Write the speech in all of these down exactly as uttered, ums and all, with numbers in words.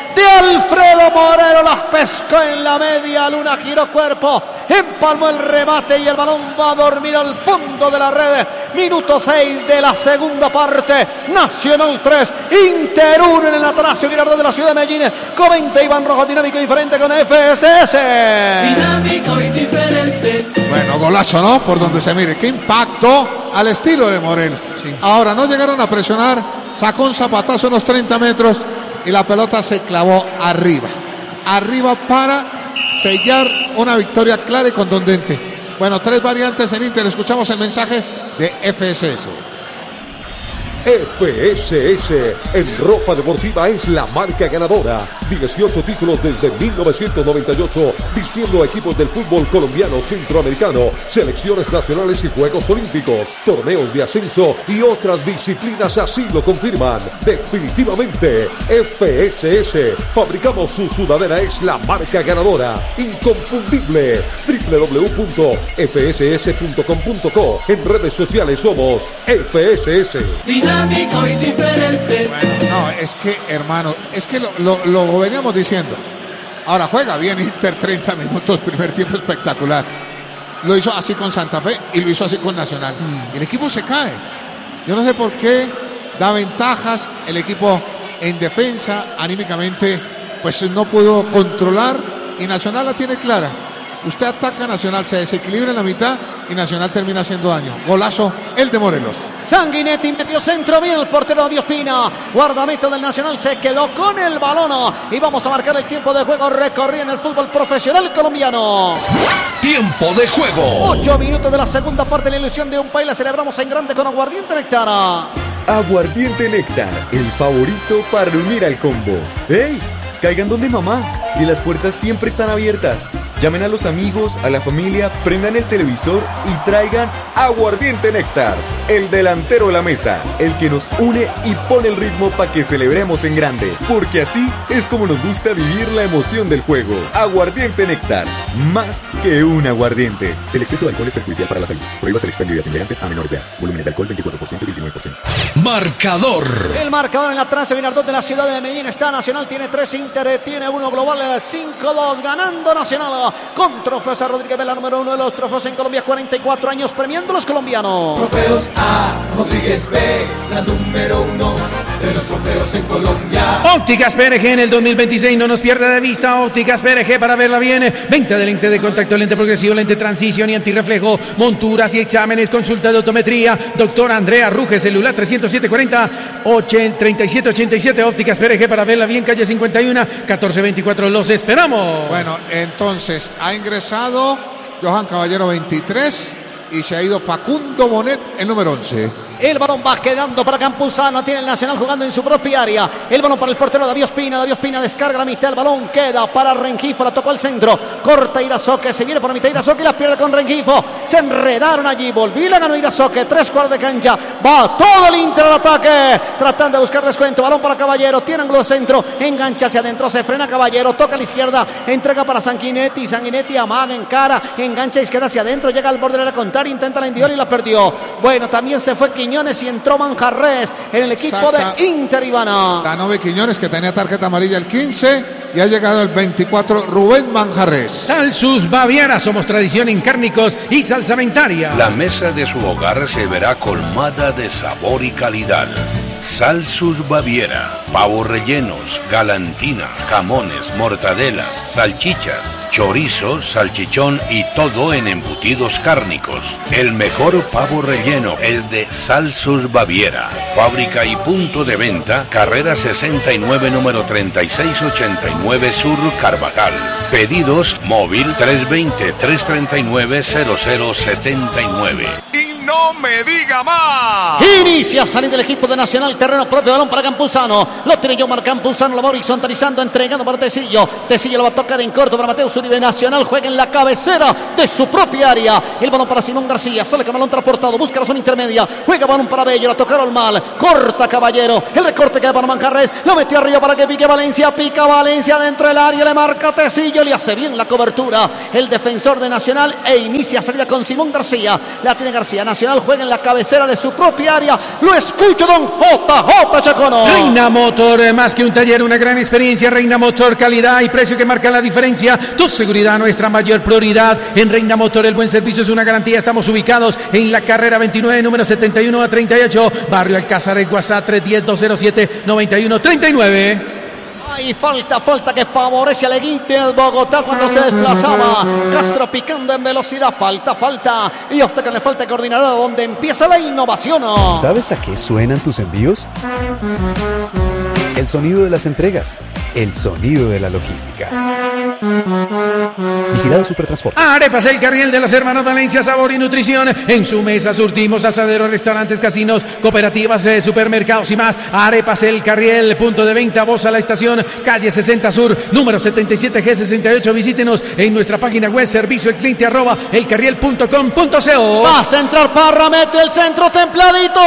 de Alfredo Moreno, las pescó en la media luna, giró cuerpo, empalmó el remate y el balón va a dormir al fondo de la red. Minuto seis de la segunda parte. Nacional tres, Inter uno en el Atanasio Girardot de la ciudad de Medellín. Comenta Iván Rojo, dinámico y diferente con F S S. Dinámico y diferente. Bueno, golazo, ¿no? Por donde se mire. Qué impacto al estilo de Moreno. Sí. Ahora, no llegaron a presionar. Sacó un zapatazo unos treinta metros y la pelota se clavó arriba. Arriba para sellar una victoria clara y contundente. Bueno, tres variantes en Inter. Escuchamos el mensaje de F S S. F S S en ropa deportiva es la marca ganadora. dieciocho títulos desde mil novecientos noventa y ocho, vistiendo equipos del fútbol colombiano, centroamericano, selecciones nacionales y Juegos Olímpicos, torneos de ascenso y otras disciplinas así lo confirman. Definitivamente, F S S, fabricamos su sudadera, es la marca ganadora, inconfundible. doble u doble u doble u punto f s s punto com punto co. En redes sociales somos F S S. Dinámico y diferente. Bueno, no, es que, hermano, es que lo, lo, lo veníamos diciendo. Ahora juega bien Inter, treinta minutos, primer tiempo espectacular. Lo hizo así con Santa Fe y lo hizo así con Nacional. Mm. El equipo se cae. Yo no sé por qué, da ventajas. El equipo en defensa, anímicamente, pues no pudo controlar y Nacional la tiene clara. Usted ataca a Nacional, se desequilibra en la mitad y Nacional termina haciendo daño. Golazo, el de Morelos. Sanguinetti metió centro, bien el portero David Ospina. Guardameta del Nacional se quedó con el balón. Y vamos a marcar el tiempo de juego recorrido en el fútbol profesional colombiano. Tiempo de juego. Ocho minutos de la segunda parte. La ilusión de un país la celebramos en grande con Aguardiente Néctar. Aguardiente Néctar, el favorito para reunir al combo. ¡Ey! Caigan donde mamá, y las puertas siempre están abiertas. Llamen a los amigos, a la familia, prendan el televisor y traigan Aguardiente Néctar, el delantero de la mesa, el que nos une y pone el ritmo para que celebremos en grande, porque así es como nos gusta vivir la emoción del juego. Aguardiente Néctar, más que un aguardiente. El exceso de alcohol es perjudicial para la salud. Prohíbas el expendio de ingredientes a menores de edad. Volúmenes de alcohol veinticuatro por ciento y veintinueve por ciento. Marcador. El marcador en la trance Girardot de la ciudad de Medellín está. Nacional tiene tres, Inter tiene uno, global cinco dos, ganando Nacional con trofeos a Rodríguez Vela, número uno de los trofeos en Colombia, cuarenta y cuatro años premiando a los colombianos. Trofeos a Rodríguez Vela, número uno de los trofeos en Colombia. Ópticas P R G en el dos mil veintiséis, no nos pierda de vista. Ópticas P R G para verla bien. Venta de lente de contacto, lente progresivo, lente transición y antirreflejo, monturas y exámenes, consulta de optometría. Doctor Andrea Ruge, celular trescientos siete cuarenta treinta y siete ochenta y siete. Ópticas P R G para verla bien, calle cincuenta y uno, catorce veinticuatro. Los esperamos. Bueno, entonces ha ingresado Johan Caballero, veintitrés, y se ha ido Facundo Bonet, el número once. El balón va quedando para Campuzano. Tiene el Nacional jugando en su propia área. El balón para el portero David Ospina. David Ospina descarga la mitad. El balón queda para Rengifo. La tocó al centro. Corta Irazoque. Se viene por la mitad Irazoque y la pierde con Rengifo. Se enredaron allí. Volví y la ganó Irazoque. Tres cuartos de cancha. Va todo el Inter al ataque. Tratando de buscar descuento. Balón para Caballero. Tiene ángulo de centro. Engancha hacia adentro. Se frena Caballero. Toca a la izquierda. Entrega para Sanguinetti. Sanguinetti amaga en cara. Engancha izquierda hacia adentro. Llega al borde de la contraria. Intenta la individual y la perdió. Bueno, también se fue Quiñones y entró Manjarres en el equipo Saca de Inter, Ivana. Danove Quiñones, que tenía tarjeta amarilla el quince, y ha llegado el veinticuatro, Rubén Manjarres. Salsus Baviera, somos tradición en cárnicos y salsamentaria. La mesa de su hogar se verá colmada de sabor y calidad. Salsus Baviera, pavos rellenos, galantina, jamones, mortadelas, salchichas, chorizos, salchichón y todo en embutidos cárnicos. El mejor pavo relleno es de Salsus Baviera. Fábrica y punto de venta, carrera sesenta y nueve, número treinta y seis ochenta y nueve Sur, Carvajal. Pedidos móvil tres veinte, tres treinta y nueve, cero cero setenta y nueve. ¡No me diga más! Inicia a salir del equipo de Nacional, terreno propio, balón para Campuzano. Lo tiene Yomar Campuzano, lo va horizontalizando, entregando para Tecillo. Tecillo lo va a tocar en corto para Mateus Uribe. Nacional juega en la cabecera de su propia área. El balón para Simón García, sale con el balón transportado, busca la zona intermedia. Juega balón para Bello, la tocaron mal. Corta Caballero, el recorte queda para Manjarres. Lo metió arriba para que pique Valencia. Pica Valencia dentro del área, le marca Tecillo, le hace bien la cobertura el defensor de Nacional e inicia salida con Simón García. La tiene García, Nacional Nacional juega en la cabecera de su propia área. Lo escucho, don J J Chacono. Reina Motor, más que un taller, una gran experiencia. Reina Motor, calidad y precio que marca la diferencia. Tu seguridad, nuestra mayor prioridad. En Reina Motor, el buen servicio es una garantía. Estamos ubicados en la carrera veintinueve, número setenta y uno a treinta y ocho, Barrio Alcázar, el WhatsApp tres uno cero, dos cero siete, nueve uno tres nueve. Hay falta, falta que favorece al Inter Bogotá cuando se desplazaba. Castro picando en velocidad, falta, falta. Y a usted que le falta coordinador, donde empieza la innovación. ¿Sabes a qué suenan tus envíos? El sonido de las entregas, el sonido de la logística. Vigilado Supertransporte. Arepas El Carriel de los hermanos Valencia, sabor y nutrición. En su mesa surtimos asaderos, restaurantes, casinos, cooperativas, eh, supermercados y más. Arepas El Carriel, punto de venta, voz a la estación, calle sesenta Sur, número setenta y siete G sesenta y ocho. Visítenos en nuestra página web, servicio el cliente arroba elcarriel punto com punto co. Va a centrar Parra, mete el centro templadito,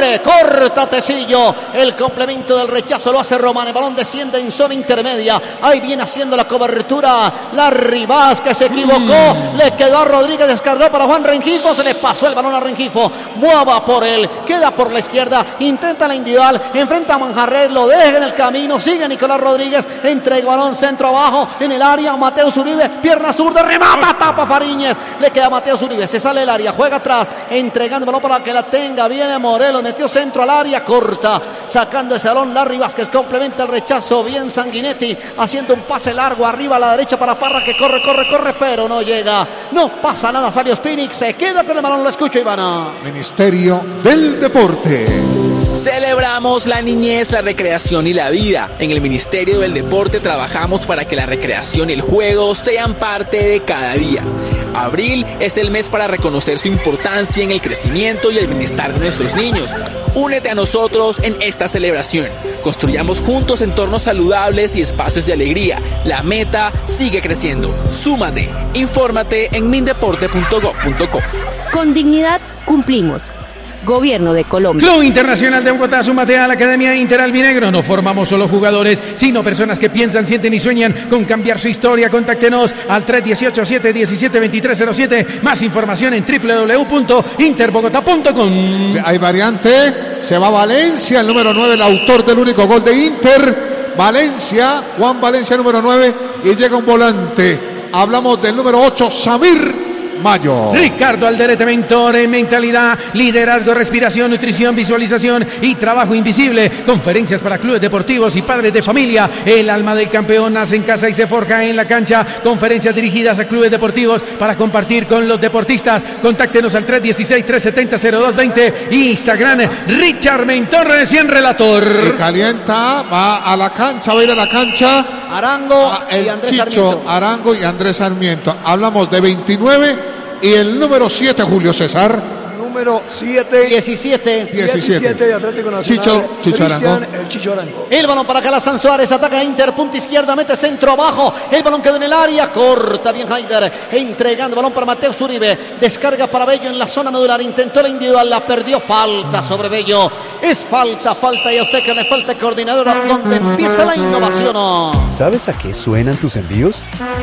recorta Tecillo. El complemento del rechazo lo hace Román. El balón desciende en zona intermedia. Ahí viene haciendo la cobertura la Rivas, que se equivocó. Mm. Le quedó a Rodríguez, descargó para Juan Rengifo. Se le pasó el balón a Rengifo. Mueva por él, queda por la izquierda. Intenta la individual, enfrenta a Manjarres, lo deja en el camino. Sigue Nicolás Rodríguez, entrega balón centro abajo en el área. Mateo Uribe, pierna zurda, remata, tapa Fariñez. Le queda a Mateo Uribe, se sale del área, juega atrás, entregando el balón para que la tenga. Viene Morelos, metió centro al área, corta, sacando ese balón Larry Vázquez, complementa el rechazo. Bien Sanguinetti, haciendo un pase largo arriba a la derecha para Parra, que corre, corre, corre, pero no llega. No pasa nada, Salió Spinix, se queda con el balón, lo escucho, Ivana. Ministerio del Deporte. Celebramos la niñez, la recreación y la vida. En el Ministerio del Deporte trabajamos para que la recreación y el juego sean parte de cada día. Abril es el mes para reconocer su importancia en el crecimiento y el bienestar de nuestros niños. Únete a nosotros en esta celebración. Construyamos juntos entornos saludables y espacios de alegría. La meta sigue creciendo. Súmate. Infórmate en mindeporte punto gob punto co. Con dignidad cumplimos. Gobierno de Colombia. Club Internacional de Bogotá, súmate a la Academia Inter Albinegro. No formamos solo jugadores, sino personas que piensan, sienten y sueñan con cambiar su historia. Contáctenos al tres uno ocho, siete uno siete, dos tres cero siete. Más información en doble u doble u doble u punto interbogotá punto com. Hay variante, se va Valencia, el número nueve, el autor del único gol de Inter. Valencia, Juan Valencia, número nueve, y llega un volante. Hablamos del número ocho, Samir Mayo. Ricardo Alderete, mentor en mentalidad, liderazgo, respiración, nutrición, visualización y trabajo invisible. Conferencias para clubes deportivos y padres de familia. El alma del campeón nace en casa y se forja en la cancha. Conferencias dirigidas a clubes deportivos para compartir con los deportistas. Contáctenos al tres uno seis, tres siete cero, cero dos dos cero. Instagram, Richard Mentor, recién relator. Y calienta, va a la cancha, va a ir a la cancha. Arango el y Andrés Chicho, Sarmiento. Arango y Andrés Sarmiento. Hablamos de veintinueve y el número siete, Julio César. Número siete. diecisiete. diecisiete de Atlético Nacional. Chicho, Chicho Cristian, Arango. el Chicho Arango. El balón para Calazán Suárez, ataca a Inter, punta izquierda, mete centro abajo. El balón quedó en el área, corta bien Haider, entregando balón para Mateo Uribe. Descarga para Bello en la zona medular, intentó la individual, la perdió, falta sobre Bello. Es falta, falta, y a usted que le falta coordinadora, donde empieza la innovación. ¿Sabes a qué suenan tus envíos?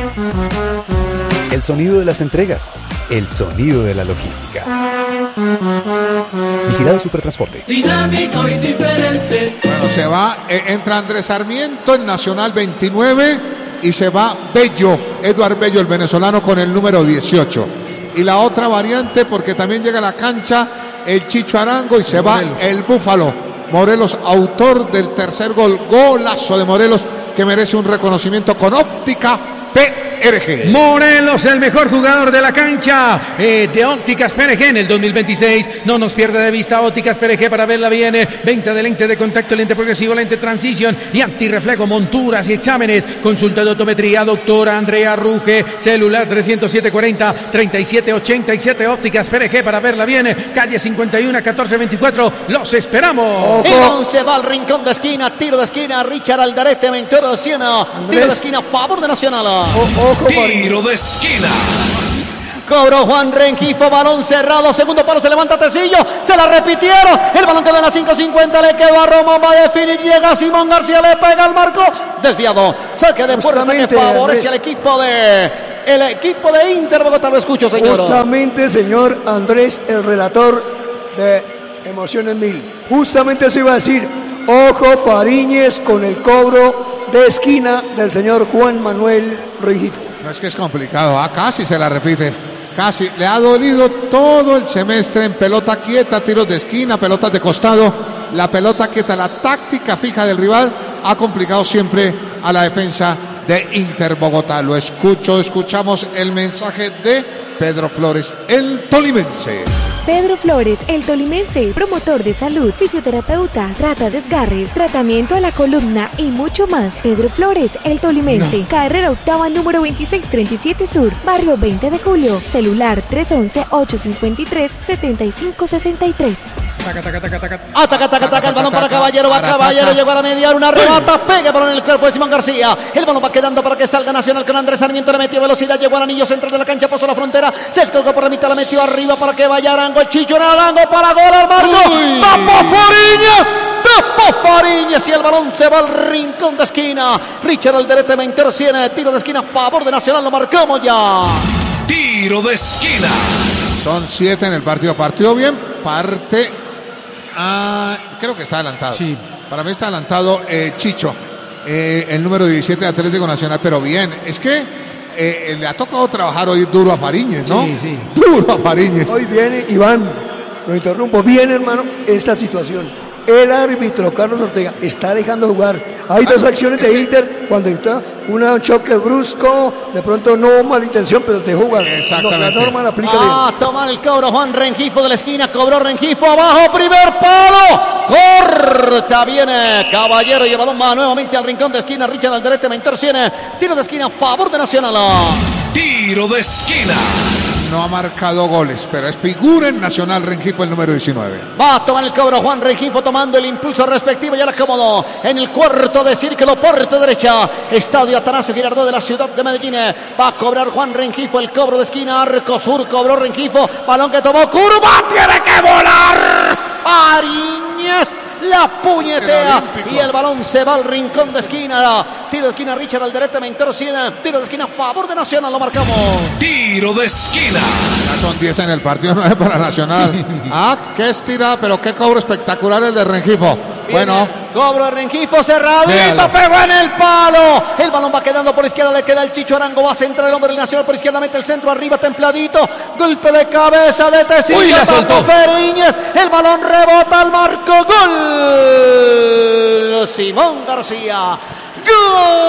El sonido de las entregas, el sonido de la logística. Vigilado Supertransporte. Dinámico y diferente. Bueno, se va, eh, entra Andrés Sarmiento en Nacional veintinueve y se va Bello, Eduard Bello, el venezolano, con el número dieciocho. Y la otra variante, porque también llega a la cancha el Chicho Arango y se Morelos. Va el Búfalo Morelos, autor del tercer gol, golazo de Morelos, que merece un reconocimiento con óptica P R G. Morelos, el mejor jugador de la cancha eh, de Ópticas P R G en el dos mil veintiséis. No nos pierda de vista Ópticas P R G para verla bien. Venta de lente de contacto, lente progresivo, lente transición y antirreflejo, monturas y exámenes. Consulta de otometría, doctora Andrea Ruge. Celular trescientos siete cuarenta, treinta y siete ochenta y siete. Ópticas P R G para verla bien. Calle cincuenta y uno, catorce veinticuatro. Los esperamos. El once va al rincón de esquina, tiro de esquina, Richard Alderete, veintidós de Siena. Tiro de esquina a favor de Nacional. Tiro de esquina. Cobró Juan Rengifo, balón cerrado, segundo palo, se levanta Tecillo, se la repitieron, el balón quedó en la cinco cincuenta, le quedó a Román, va a definir, llega Simón García, le pega al marco, desviado, saque de puerta que favorece al equipo de el equipo de Inter Bogotá. Lo escucho, señor. Justamente, señor Andrés, el relator de Emociones Mil. Justamente eso iba a decir. Ojo, Fariñez, con el cobro de esquina del señor Juan Manuel Rengifo. No, es que es complicado, ah, casi se la repite. Casi le ha dolido todo el semestre en pelota quieta, tiros de esquina, pelotas de costado. La pelota quieta, la táctica fija del rival ha complicado siempre a la defensa de Inter Bogotá. Lo escucho, escuchamos el mensaje de Pedro Flores, el tolimense. Pedro Flores, el tolimense, promotor de salud, fisioterapeuta, trata desgarres, tratamiento a la columna y mucho más. Pedro Flores, el tolimense, no. Carrera octava número veintiséis treinta y siete Sur, barrio veinte de julio, celular tres once, ocho cincuenta y tres, setenta y cinco sesenta y tres. Taca, taca, taca, taca. Ataca, taca, taca, el balón para Caballero, va Caballero, llegó a la media, una rebata, pega balón en el cuerpo de Simón García. El balón va quedando para que salga Nacional con Andrés Sarmiento, le metió velocidad, llegó al anillo central de la cancha, pasó la frontera, se escolgó por la mitad, la metió arriba para que vaya Arango, el Chicho Arango para gol al marco. Tapó Fariñez, tapó Fariñez y el balón se va al rincón de esquina. Richard Alderete me interciene, tiro de esquina a favor de Nacional, lo marcamos ya. Tiro de esquina. Son siete en el partido, partió bien, parte... Ah, creo que está adelantado. Sí. Para mí está adelantado eh, Chicho, eh, el número diecisiete de Atlético Nacional, pero bien, es que eh, le ha tocado trabajar hoy duro a Fariñez, ¿no? Sí, sí. Duro a Fariñez. Hoy viene, Iván, lo interrumpo, viene, hermano, esta situación. El árbitro Carlos Ortega está dejando jugar. Hay dos acciones de Inter cuando entra un choque brusco, de pronto no mala intención, pero te juega. Exactamente. La norma la aplica Ah, bien. toma el cobro Juan Rengifo de la esquina, cobró Rengifo abajo, primer palo, corta, viene Caballero y el balón va nuevamente al rincón de esquina. Richard Alderete me interciene, tiro de esquina a favor de Nacional. Tiro de esquina. No ha marcado goles, pero es figura en Nacional Rengifo, el número diecinueve. Va a tomar el cobro Juan Rengifo tomando el impulso respectivo y ahora cómodo en el cuarto de círculo, puerta derecha, Estadio Atanasio Girardot de la ciudad de Medellín. Va a cobrar Juan Rengifo el cobro de esquina, arco sur, cobró Rengifo, balón que tomó, curva, tiene que volar Fariñez, la puñetea y el balón se va al rincón de esquina. Tiro de esquina, Richard Alderete me interciene, tiro de esquina a favor de Nacional, lo marcamos. Tiro de esquina. Ya son diez en el partido, nueve para Nacional. Ah, qué estirada, pero qué cobro espectacular el de Rengifo. Bueno, cobro de Rengifo cerradito, véalo. Pegó en el palo. El balón va quedando por izquierda, le queda el Chicho Arango, va a centrar el hombre del Nacional por izquierda, mete el centro arriba, templadito, golpe de cabeza de Tecillo. Uy, la soltó. Fariñez, el balón rebota al marco, gol. Simón García. Gol.